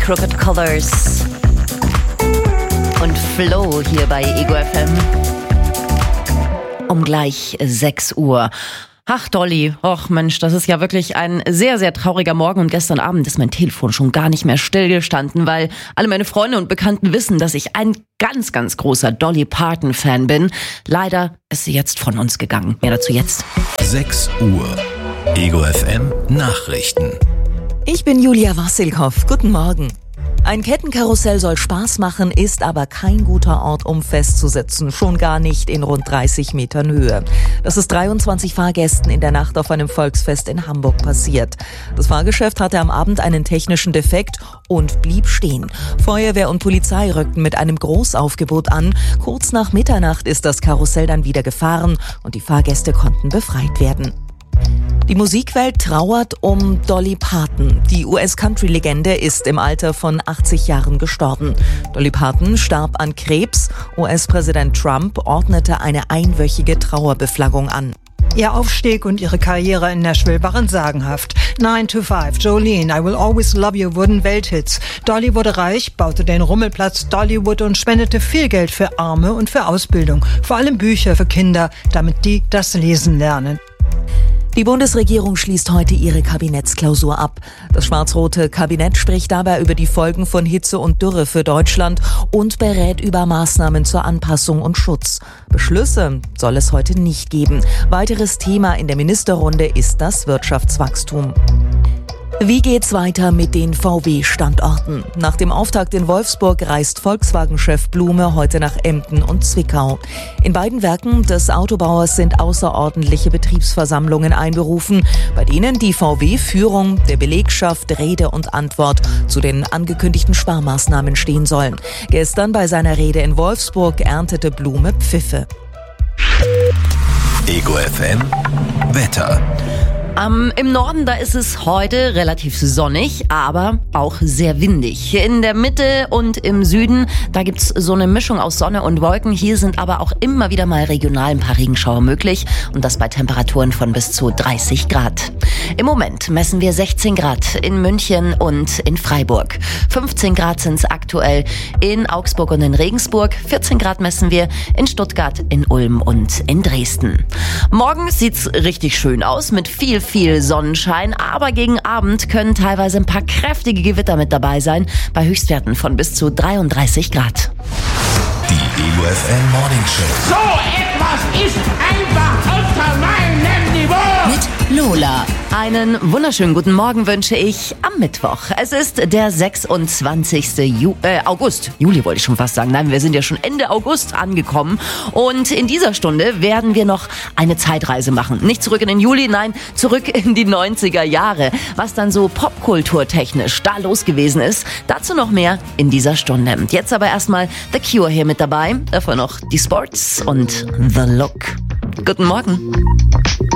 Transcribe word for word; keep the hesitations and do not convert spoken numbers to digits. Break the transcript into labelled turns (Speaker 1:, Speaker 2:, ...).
Speaker 1: Crooked Colors und Flow hier bei Ego F M. Um gleich sechs Uhr. Ach Dolly, och Mensch, das ist ja wirklich ein sehr, sehr trauriger Morgen und gestern Abend ist mein Telefon schon gar nicht mehr stillgestanden, weil alle meine Freunde und Bekannten wissen, dass ich ein ganz, ganz großer Dolly Parton-Fan bin. Leider ist sie jetzt von uns gegangen. Mehr dazu jetzt.
Speaker 2: sechs Uhr. Ego F M Nachrichten.
Speaker 3: Ich bin Julia Wassilkow. Guten Morgen. Ein Kettenkarussell soll Spaß machen, ist aber kein guter Ort, um festzusitzen. Schon gar nicht in rund dreißig Metern Höhe. Das ist dreiundzwanzig Fahrgästen in der Nacht auf einem Volksfest in Hamburg passiert. Das Fahrgeschäft hatte am Abend einen technischen Defekt und blieb stehen. Feuerwehr und Polizei rückten mit einem Großaufgebot an. Kurz nach Mitternacht ist das Karussell dann wieder gefahren und die Fahrgäste konnten befreit werden. Die Musikwelt trauert um Dolly Parton. Die U S-Country-Legende ist im Alter von achtzig Jahren gestorben. Dolly Parton starb an Krebs. U S-Präsident Trump ordnete eine einwöchige Trauerbeflaggung an.
Speaker 4: Ihr Aufstieg und ihre Karriere in Nashville waren sagenhaft. nine to five, Jolene, I Will Always Love You wurden Welthits. Dolly wurde reich, baute den Rummelplatz Dollywood und spendete viel Geld für Arme und für Ausbildung. Vor allem Bücher für Kinder, damit die das Lesen lernen.
Speaker 3: Die Bundesregierung schließt heute ihre Kabinettsklausur ab. Das schwarz-rote Kabinett spricht dabei über die Folgen von Hitze und Dürre für Deutschland und berät über Maßnahmen zur Anpassung und Schutz. Beschlüsse soll es heute nicht geben. Weiteres Thema in der Ministerrunde ist das Wirtschaftswachstum. Wie geht's weiter mit den V W-Standorten? Nach dem Auftakt in Wolfsburg reist Volkswagen-Chef Blume heute nach Emden und Zwickau. In beiden Werken des Autobauers sind außerordentliche Betriebsversammlungen einberufen, bei denen die V W-Führung der Belegschaft Rede und Antwort zu den angekündigten Sparmaßnahmen stehen sollen. Gestern bei seiner Rede in Wolfsburg erntete Blume Pfiffe.
Speaker 2: Ego F M Wetter.
Speaker 1: Um, Im Norden, da ist es heute relativ sonnig, aber auch sehr windig. In der Mitte und im Süden, da gibt's so eine Mischung aus Sonne und Wolken. Hier sind aber auch immer wieder mal regional ein paar Regenschauer möglich und das bei Temperaturen von bis zu dreißig Grad. Im Moment messen wir sechzehn Grad in München und in Freiburg. fünfzehn Grad sind's aktuell in Augsburg und in Regensburg. vierzehn Grad messen wir in Stuttgart, in Ulm und in Dresden. Morgen sieht's richtig schön aus mit viel viel Sonnenschein, aber gegen Abend können teilweise ein paar kräftige Gewitter mit dabei sein, bei Höchstwerten von bis zu dreiunddreißig Grad.
Speaker 2: Die Ego F M Morning Show.
Speaker 5: So etwas ist einfach unter meinem Niveau.
Speaker 1: Mit Lola. Einen wunderschönen guten Morgen wünsche ich am Mittwoch. Es ist der sechsundzwanzigste Ju- äh, August. Juli wollte ich schon fast sagen. Nein, wir sind ja schon Ende August angekommen. Und in dieser Stunde werden wir noch eine Zeitreise machen. Nicht zurück in den Juli, nein, zurück in die neunziger Jahre. Was dann so popkulturtechnisch da los gewesen ist. Dazu noch mehr in dieser Stunde. Jetzt aber erstmal The Cure hier mit dabei. Dafür noch die Sports und The Look. Guten Morgen.